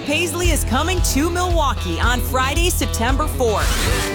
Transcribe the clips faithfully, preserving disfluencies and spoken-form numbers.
Paisley is coming to Milwaukee on Friday, September fourth.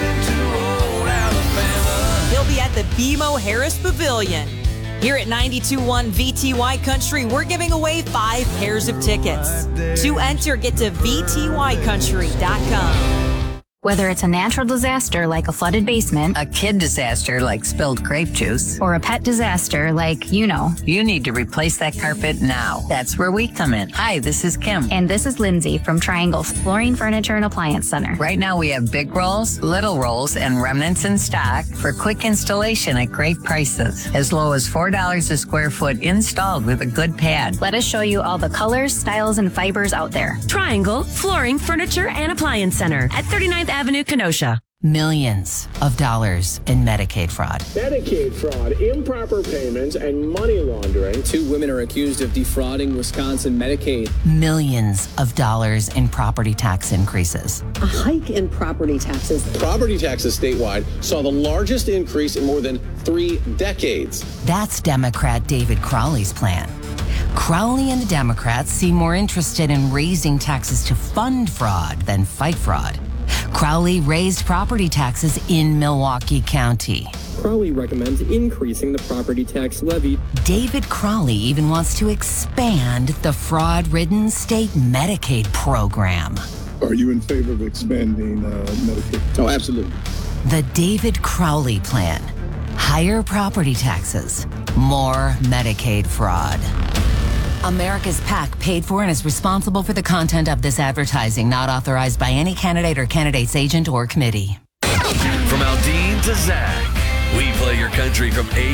He'll be at the B M O Harris Pavilion. Here at ninety-two point one V T Y Country, we're giving away five pairs of tickets. To enter, get to V T Y country dot com. Whether it's a natural disaster like a flooded basement, a kid disaster like spilled grape juice, or a pet disaster like, you know, you need to replace that carpet now. That's where we come in. Hi, this is Kim. And this is Lindsay from Triangle Flooring, Furniture, and Appliance Center. Right now we have big rolls, little rolls, and remnants in stock for quick installation at great prices. As low as four dollars a square foot installed with a good pad. Let us show you all the colors, styles, and fibers out there. Triangle Flooring, Furniture, and Appliance Center at thirty-ninth Avenue, Kenosha. Millions of dollars in Medicaid fraud. Medicaid fraud, improper payments, and money laundering. Two women are accused of defrauding Wisconsin Medicaid. Millions of dollars in property tax increases. A hike in property taxes. Property taxes statewide saw the largest increase in more than three decades. That's Democrat David Crowley's plan. Crowley and the Democrats seem more interested in raising taxes to fund fraud than fight fraud. Crowley raised property taxes in Milwaukee County. Crowley recommends increasing the property tax levy. David Crowley even wants to expand the fraud-ridden state Medicaid program. Are you in favor of expanding uh, Medicaid? Oh, absolutely. The David Crowley plan. Higher property taxes, more Medicaid fraud. America's PAC paid for and is responsible for the content of this advertising, not authorized by any candidate or candidate's agent or committee. From Aldine to Zach, we play your country from eight